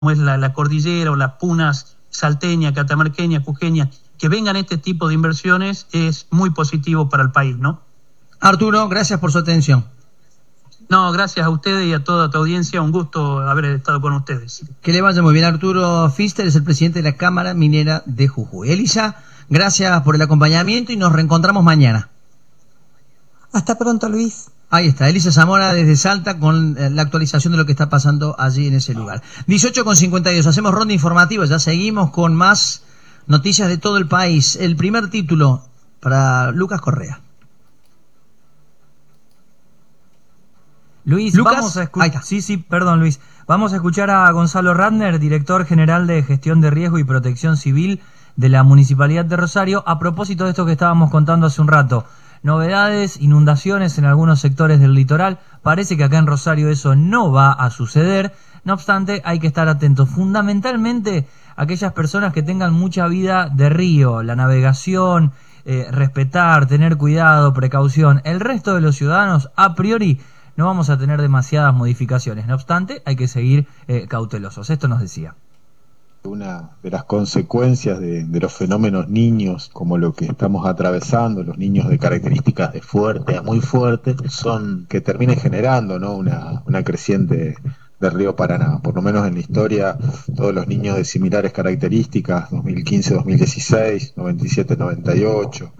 es la cordillera o las punas salteña, catamarqueña, jujeña, que vengan este tipo de inversiones es muy positivo para el país, ¿no? Arturo, gracias por su atención. No, gracias a ustedes y a toda tu audiencia, un gusto haber estado con ustedes. Que le vaya muy bien. Arturo Pfister es el presidente de la Cámara Minera de Jujuy. Elisa, gracias por el acompañamiento y nos reencontramos mañana. Hasta pronto, Luis. Ahí está, Elisa Zamora desde Salta con la actualización de lo que está pasando allí en ese lugar. 18:52, hacemos ronda informativa, ya seguimos con más noticias de todo el país. El primer título para Lucas Correa. Luis, Lucas, vamos a escuchar. Perdón, Luis. Vamos a escuchar a Gonzalo Radner, director general de Gestión de Riesgo y Protección Civil de la Municipalidad de Rosario, a propósito de esto que estábamos contando hace un rato. Novedades, inundaciones en algunos sectores del litoral. Parece que acá en Rosario eso no va a suceder. No obstante, hay que estar atentos. Fundamentalmente, aquellas personas que tengan mucha vida de río, la navegación, respetar, tener cuidado, precaución. El resto de los ciudadanos, a priori, no vamos a tener demasiadas modificaciones. No obstante, hay que seguir cautelosos. Esto nos decía. Una de las consecuencias de los fenómenos niños, como lo que estamos atravesando, los niños de características de fuerte a muy fuerte, son que terminen generando, ¿no?, una creciente del río Paraná. Por lo menos en la historia, todos los niños de similares características, 2015-2016, 97-98,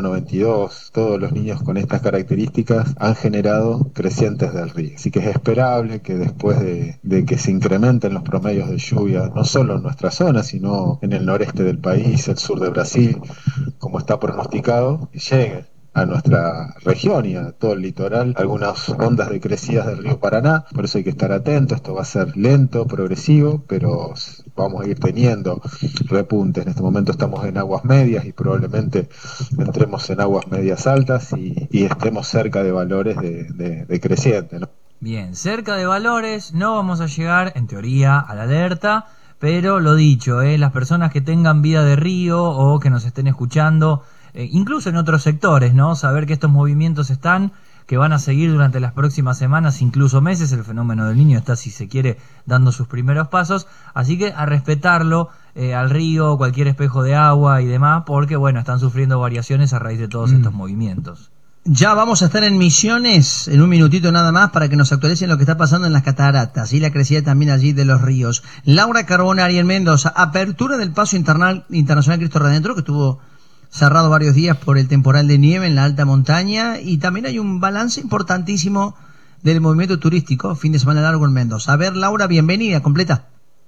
91-92, todos los niños con estas características han generado crecientes del río. Así que es esperable que después de que se incrementen los promedios de lluvia, no solo en nuestra zona, sino en el noreste del país, el sur de Brasil, como está pronosticado, llegue a nuestra región y a todo el litoral algunas ondas de crecidas del río Paraná. Por eso hay que estar atento. Esto va a ser lento, progresivo, pero vamos a ir teniendo repuntes. En este momento estamos en aguas medias y probablemente entremos en aguas medias altas y estemos cerca de valores de creciente, ¿no? Bien, cerca de valores, no vamos a llegar, en teoría, a la alerta, pero lo dicho, las personas que tengan vida de río o que nos estén escuchando, incluso en otros sectores, ¿no? Saber que estos movimientos están, que van a seguir durante las próximas semanas, incluso meses. El fenómeno del Niño está, si se quiere, dando sus primeros pasos, así que a respetarlo, al río, cualquier espejo de agua y demás, porque bueno, están sufriendo variaciones a raíz de todos estos movimientos. Ya vamos a estar en Misiones en un minutito nada más para que nos actualicen lo que está pasando en las cataratas y la crecida también allí de los ríos. Laura Carbonari en Mendoza, apertura del paso internacional Cristo Redentor, que estuvo cerrado varios días por el temporal de nieve en la alta montaña, y también hay un balance importantísimo del movimiento turístico, fin de semana largo en Mendoza. A ver, Laura, bienvenida, completa.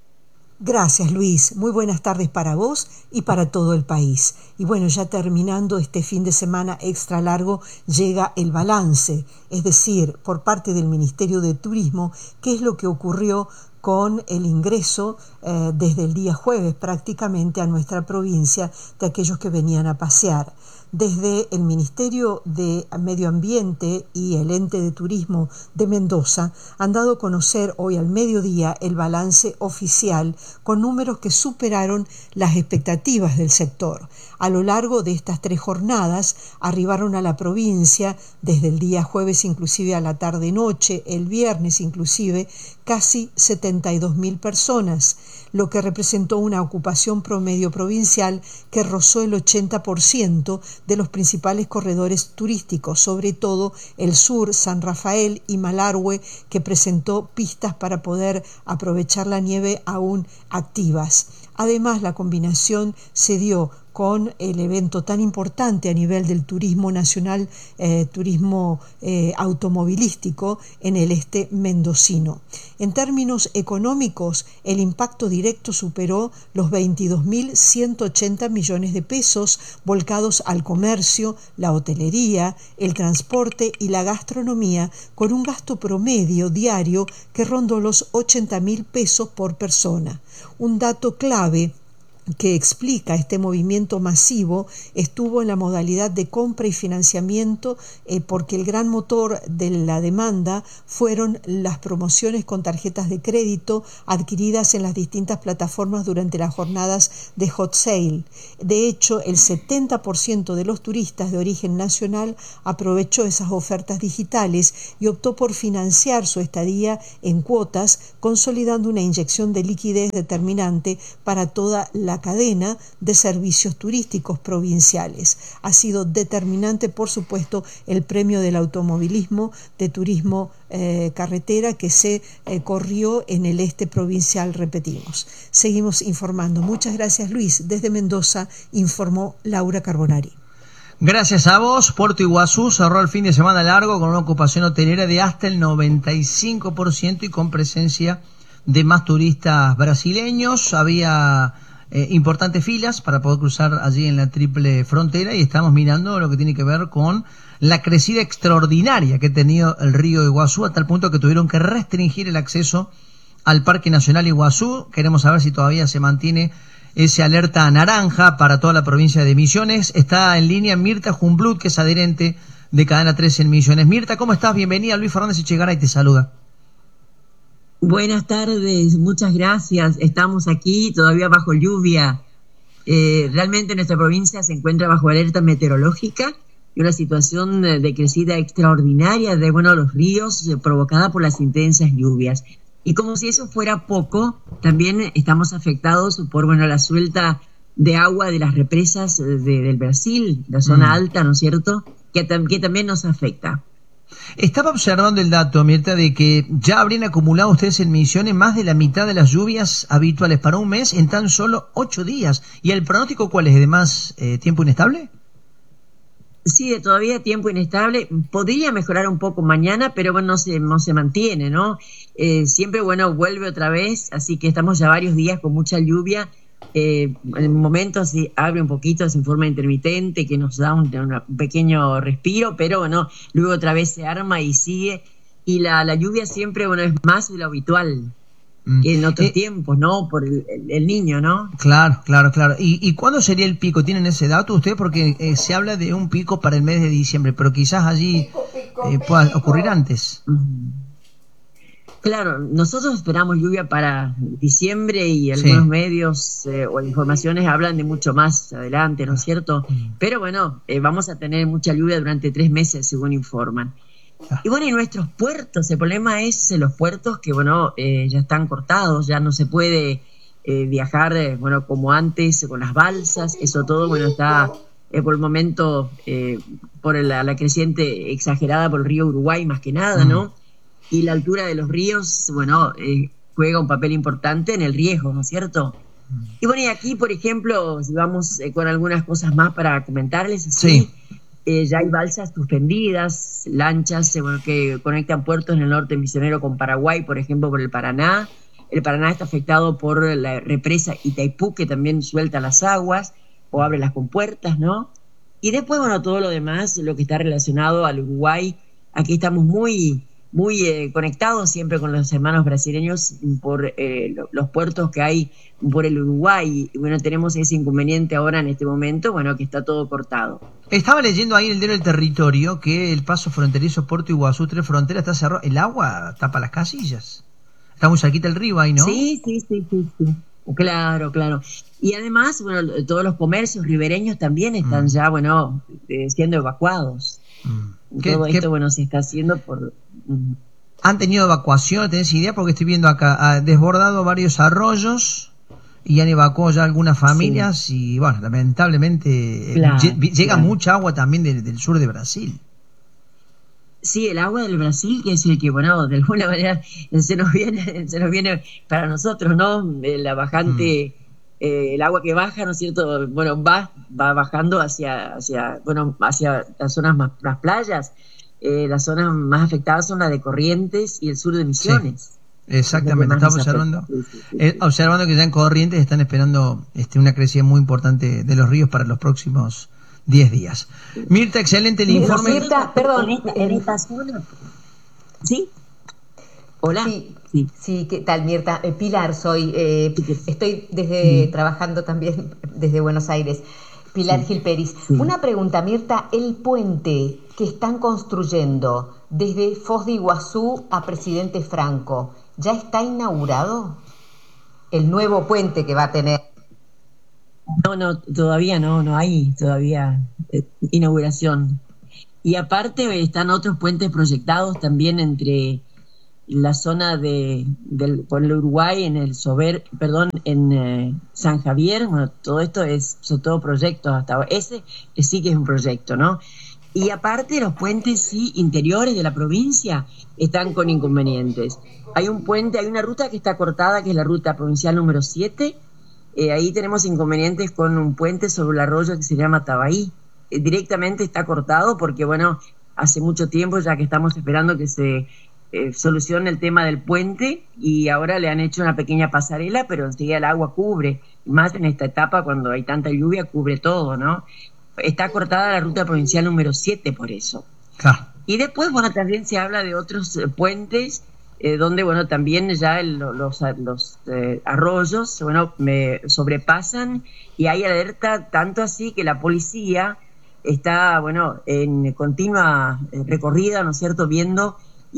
Gracias, Luis. Muy buenas tardes para vos y para todo el país. Y bueno, ya terminando este fin de semana extra largo, llega el balance, es decir, por parte del Ministerio de Turismo, qué es lo que ocurrió con el ingreso desde el día jueves prácticamente a nuestra provincia de aquellos que venían a pasear. Desde el Ministerio de Medio Ambiente y el Ente de Turismo de Mendoza han dado a conocer hoy al mediodía el balance oficial con números que superaron las expectativas del sector. A lo largo de estas 3 jornadas arribaron a la provincia desde el día jueves inclusive a la tarde-noche, el viernes inclusive, casi 72.000 personas, lo que representó una ocupación promedio provincial que rozó el 80% de los principales corredores turísticos, sobre todo el sur, San Rafael y Malargüe, que presentó pistas para poder aprovechar la nieve aún activas. Además, la combinación se dio con el evento tan importante a nivel del turismo nacional, turismo automovilístico en el este mendocino. En términos económicos, el impacto directo superó los 22.180 millones de pesos volcados al comercio, la hotelería, el transporte y la gastronomía, con un gasto promedio diario que rondó los 80.000 pesos por persona. Un dato clave que explica este movimiento masivo estuvo en la modalidad de compra y financiamiento, porque el gran motor de la demanda fueron las promociones con tarjetas de crédito adquiridas en las distintas plataformas durante las jornadas de Hot Sale. De hecho, el 70% de los turistas de origen nacional aprovechó esas ofertas digitales y optó por financiar su estadía en cuotas, consolidando una inyección de liquidez determinante para toda la cadena de servicios turísticos provinciales. Ha sido determinante, por supuesto, el premio del automovilismo de turismo carretera que se corrió en el este provincial, repetimos. Seguimos informando. Muchas gracias, Luis. Desde Mendoza informó Laura Carbonari. Gracias a vos. Puerto Iguazú cerró el fin de semana largo con una ocupación hotelera de hasta el 95% y con presencia de más turistas brasileños. Había importantes filas para poder cruzar allí en la triple frontera y estamos mirando lo que tiene que ver con la crecida extraordinaria que ha tenido el río Iguazú, a tal punto que tuvieron que restringir el acceso al Parque Nacional Iguazú. Queremos saber si todavía se mantiene ese alerta naranja para toda la provincia de Misiones. Está en línea Mirta Jumblut, que es adherente de Cadena 13 en Misiones. Mirta, ¿cómo estás? Bienvenida. Luis Fernández Echegaray te saluda. Buenas tardes, muchas gracias. Estamos aquí todavía bajo lluvia. Realmente nuestra provincia se encuentra bajo alerta meteorológica y una situación de crecida extraordinaria de los ríos provocada por las intensas lluvias. Y como si eso fuera poco, también estamos afectados por la suelta de agua de las represas del Brasil, la zona alta, ¿no es cierto?, que también nos afecta. Estaba observando el dato, Mirta, de que ya habrían acumulado ustedes en Misiones más de la mitad de las lluvias habituales para un mes en tan solo 8 días. ¿Y el pronóstico cuál es? ¿De más tiempo inestable? Sí, todavía tiempo inestable. Podría mejorar un poco mañana, pero no se mantiene, ¿no? Siempre, vuelve otra vez, así que estamos ya varios días con mucha lluvia. En momentos sí abre un poquito en forma intermitente, que nos da un pequeño respiro, pero luego otra vez se arma y sigue. Y la lluvia siempre, es más de lo habitual que en otros tiempos, ¿no? Por el niño, ¿no? Claro. ¿Y cuándo sería el pico? ¿Tienen ese dato ustedes? Porque se habla de un pico para el mes de diciembre, pero quizás allí pueda ocurrir antes. Claro, nosotros esperamos lluvia para diciembre y algunos medios o informaciones hablan de mucho más adelante, ¿no es cierto? Pero vamos a tener mucha lluvia durante 3 meses, según informan. Y y nuestros puertos, el problema es los puertos que, ya están cortados, ya no se puede viajar, como antes con las balsas, eso todo, está por el momento por la creciente exagerada por el río Uruguay más que nada, ¿no? Y la altura de los ríos, juega un papel importante en el riesgo, ¿no es cierto? Y aquí, por ejemplo, si vamos con algunas cosas más para comentarles, ya hay balsas suspendidas, lanchas que conectan puertos en el norte misionero con Paraguay, por ejemplo, por el Paraná. El Paraná está afectado por la represa Itaipú, que también suelta las aguas o abre las compuertas, ¿no? Y después, todo lo demás, lo que está relacionado al Uruguay, aquí estamos muy conectados siempre con los hermanos brasileños por los puertos que hay por el Uruguay. Y tenemos ese inconveniente ahora en este momento, que está todo cortado. Estaba leyendo ahí en el diario del Territorio que el paso fronterizo Puerto Iguazú, Tres Fronteras, está cerrado. El agua tapa las casillas. Está muy cerquita el río ahí, ¿no? Sí. Claro. Y además, todos los comercios ribereños también están ya, siendo evacuados. Todo esto, se está haciendo por... ¿Han tenido evacuación? ¿Tenés idea? Porque estoy viendo acá, ha desbordado varios arroyos y han evacuado ya algunas familias y, lamentablemente llega mucha agua también del sur de Brasil. Sí, el agua del Brasil, que es el que, de alguna manera se nos viene para nosotros, ¿no? La bajante... el agua que baja, ¿no es cierto? Va bajando hacia las zonas más, las playas. Las zonas más afectadas son las de Corrientes y el sur de Misiones. Sí, exactamente, estamos observando que ya en Corrientes están esperando una crecida muy importante de los ríos para los próximos 10 días. Mirta, excelente el informe. Mirta, perdón, en esta zona. ¿Sí? Hola. Sí. Sí, ¿qué tal, Mirta? Pilar soy, estoy trabajando también desde Buenos Aires. Pilar Gilperis. Sí. Una pregunta, Mirta, el puente que están construyendo desde Foz de Iguazú a Presidente Franco, ¿ya está inaugurado? El nuevo puente que va a tener. No, todavía no hay todavía inauguración. Y aparte están otros puentes proyectados también entre la zona por el Uruguay, en San Javier. Bueno, todo esto son todos proyectos hasta ahora. Ese sí que es un proyecto, ¿no? Y aparte los puentes interiores de la provincia están con inconvenientes. Hay un puente, hay una ruta que está cortada, que es la ruta provincial número 7. Ahí tenemos inconvenientes con un puente sobre el arroyo que se llama Tabaí. Directamente está cortado porque, bueno, hace mucho tiempo ya que estamos esperando que se solucione el tema del puente, y ahora le han hecho una pequeña pasarela, pero enseguida el agua cubre, más en esta etapa cuando hay tanta lluvia, cubre todo, ¿no? Está cortada la ruta provincial número 7 por eso. Y después, bueno, también se habla de otros puentes donde, bueno, también ya los arroyos, bueno, sobrepasan y hay alerta, tanto así que la policía está, bueno, en continua recorrida, ¿no es cierto?, viendo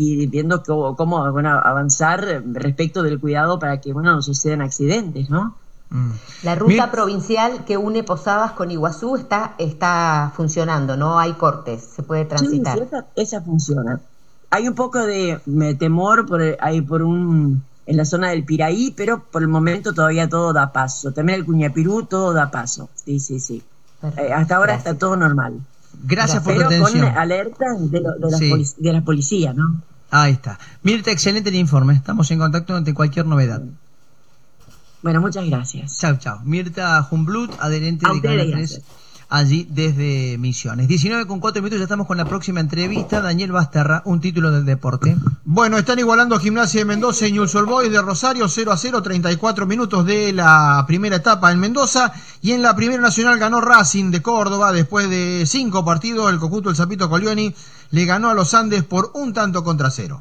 cómo bueno, avanzar respecto del cuidado para que, bueno, no sucedan accidentes, ¿no? La ruta provincial que une Posadas con Iguazú está funcionando, no hay cortes, se puede transitar. Sí, esa funciona. Hay un poco de temor en la zona del Piraí, pero por el momento todavía todo da paso. También el Cuñapirú, todo da paso. Sí. Hasta ahora está todo normal. Gracias por tu atención. Pero con alerta de la policía, ¿no? Ahí está. Mirta, excelente el informe. Estamos en contacto ante cualquier novedad. Bueno, muchas gracias. Chau. Mirta Humblut, adherente de Canal 3, allí desde Misiones. 19:04, ya estamos con la próxima entrevista. Daniel Basterra, un título del deporte. Bueno, están igualando Gimnasia de Mendoza y Newell's Old Boys de Rosario 0-0, 34 minutos de la primera etapa en Mendoza. Y en la Primera Nacional ganó Racing de Córdoba. Después de 5 partidos, el conjunto del Zapito Colioni le ganó a los Andes por 1-0.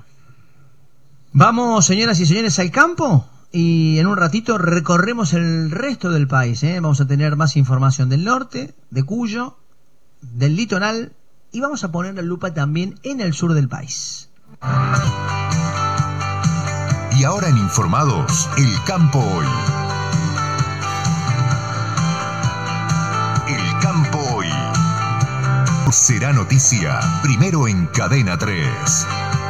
Vamos, señoras y señores, al campo. Y en un ratito recorremos el resto del país, ¿eh? Vamos a tener más información del norte, de Cuyo, del litoral, y vamos a poner la lupa también en el sur del país. Y ahora en Informados, el campo hoy. El campo hoy será noticia primero en Cadena 3.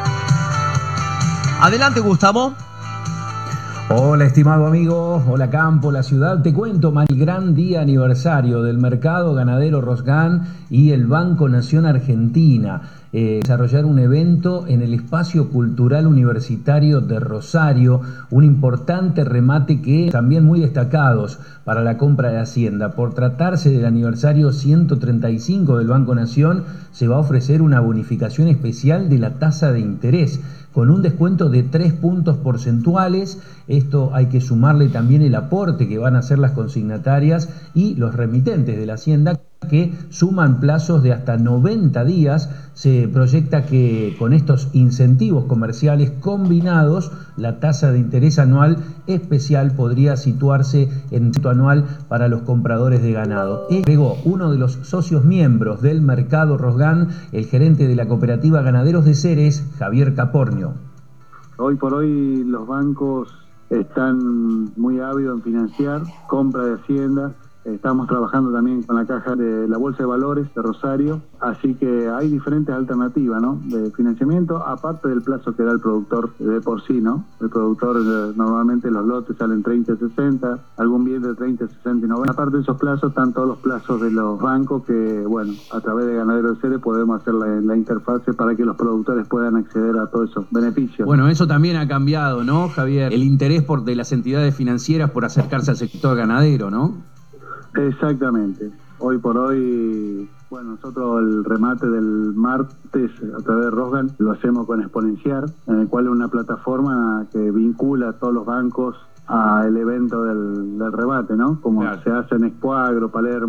Adelante, Gustavo. Hola, estimado amigo, hola campo, la ciudad. Te cuento, el gran día aniversario del mercado ganadero Rosgan y el Banco Nación Argentina. Desarrollar un evento en el Espacio Cultural Universitario de Rosario, un importante remate que también muy destacados para la compra de Hacienda. Por tratarse del aniversario 135 del Banco Nación, se va a ofrecer una bonificación especial de la tasa de interés, con un descuento de 3 puntos porcentuales. Esto hay que sumarle también el aporte que van a hacer las consignatarias y los remitentes de la Hacienda, que suman plazos de hasta 90 días. Se proyecta que con estos incentivos comerciales combinados, la tasa de interés anual especial podría situarse en anual para los compradores de ganado. Agregó uno de los socios miembros del mercado Rosgan, el gerente de la cooperativa Ganaderos de Ceres, Javier Capornio. Hoy por hoy los bancos están muy ávidos en financiar compra de Hacienda. Estamos trabajando también con la caja de la Bolsa de Valores de Rosario, así que hay diferentes alternativas, ¿no?, de financiamiento, aparte del plazo que da el productor de por sí, ¿no? El productor, normalmente los lotes salen 30 y 60, algún bien de 30, 60 y 90. Aparte de esos plazos, están todos los plazos de los bancos que, bueno, a través de Ganaderos de Ceres podemos hacer la interfase para que los productores puedan acceder a todos esos beneficios. Bueno, eso también ha cambiado, ¿no, Javier? El interés de las entidades financieras por acercarse al sector ganadero, ¿no? Exactamente. Hoy por hoy, bueno, nosotros el remate del martes a través de Rosgan lo hacemos con Exponenciar, en el cual es una plataforma que vincula a todos los bancos al evento del remate, ¿no? Como claro se hace en Expo Agro, Palermo,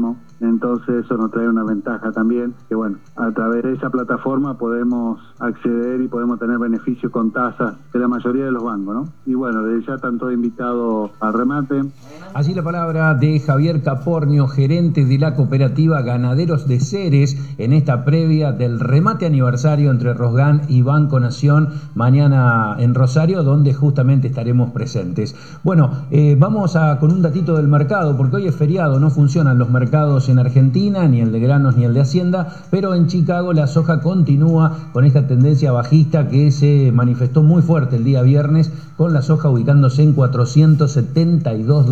entonces eso nos trae una ventaja también, que bueno, a través de esa plataforma podemos acceder y podemos tener beneficios con tasas de la mayoría de los bancos, ¿no? Y bueno, desde ya están todos invitados al remate. Así la palabra de Javier Capornio, gerente de la cooperativa Ganaderos de Ceres, en esta previa del remate aniversario entre Rosgan y Banco Nación, mañana en Rosario, donde justamente estaremos presentes. Bueno, vamos con un datito del mercado, porque hoy es feriado, no funcionan los mercados en Argentina, ni el de granos ni el de Hacienda, pero en Chicago la soja continúa con esta tendencia bajista que se manifestó muy fuerte el día viernes, con la soja ubicándose en $472